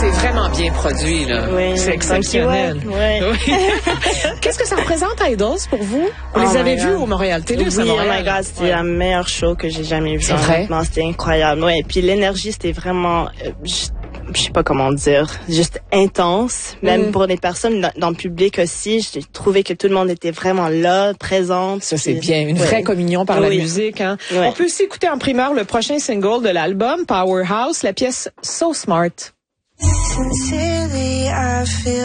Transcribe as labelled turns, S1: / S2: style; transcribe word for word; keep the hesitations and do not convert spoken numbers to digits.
S1: C'est vraiment bien produit, là.
S2: Oui,
S1: c'est exceptionnel.
S2: Ouais, ouais.
S1: Oui. Qu'est-ce que ça représente, Idols, pour vous? Vous
S2: Oh
S1: les avez vus
S2: God.
S1: au Montréal Télé,
S2: oui,
S1: à Montréal?
S2: Oh my God, c'était
S1: ouais.
S2: la meilleure show que j'ai jamais vue.
S1: C'est vrai?
S2: Honnêtement, c'était incroyable. Ouais, puis l'énergie, c'était vraiment... Euh, je sais pas comment dire, juste intense. Même mm. pour les personnes dans, dans le public aussi, j'ai trouvé que tout le monde était vraiment là, présente.
S1: Ça, c'est bien. Une ouais. vraie communion par oui. la musique. Hein? Ouais. On peut aussi écouter en primeur le prochain single de l'album, Powerhouse, la pièce So Smart. Sincerely, I feel